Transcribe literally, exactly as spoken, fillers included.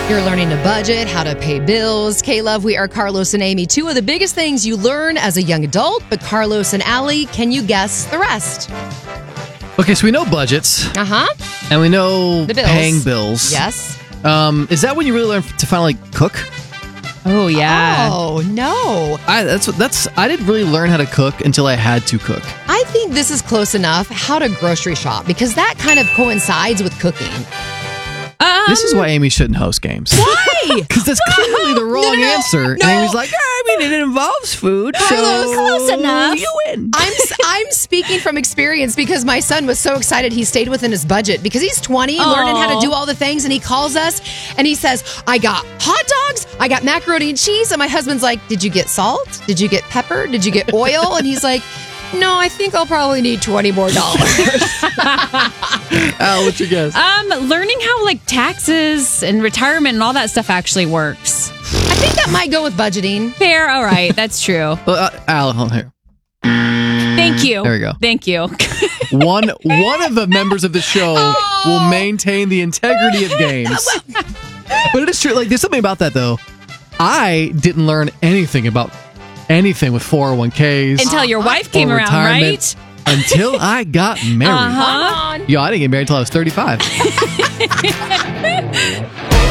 You're learning to budget, how to pay bills. K-Love, we are Carlos and Amy. Two of the biggest things you learn as a young adult, but Carlos and Allie, can you guess the rest? Okay, so we know budgets. Uh-huh. And we know The bills. paying bills. Yes. Um, is that when you really learn to finally cook? Oh, yeah. Oh, no. I that's that's I didn't really learn how to cook until I had to cook. I think this is close enough. How to grocery shop, because that kind of coincides with cooking. Um, This is why Amy shouldn't host games. Why? Because that's clearly the wrong No, no, no. answer. No. And Amy's like, I mean, it involves food, so Close enough. you win. I'm I'm speaking from experience because my son was so excited he stayed within his budget because he's twenty, Aw. learning how to do all the things, and he calls us and he says, I got hot dogs, I got macaroni and cheese, and my husband's like, did you get salt? Did you get pepper? Did you get oil? And he's like, no, I think I'll probably need twenty more dollars. Al, what's your guess? Um, learning how like taxes and retirement and all that stuff actually works. I think that might go with budgeting. Fair, all right, that's true. Well, uh, Al, hold on here. Thank you. There we go. Thank you. One one of the members of the show will maintain the integrity of games. But it is true. Like, there's something about that though. I didn't learn anything about anything with four oh one k's Until your wife or came around, retirement right? Until I got married. Uh-huh. Yo, I didn't get married until I was thirty-five.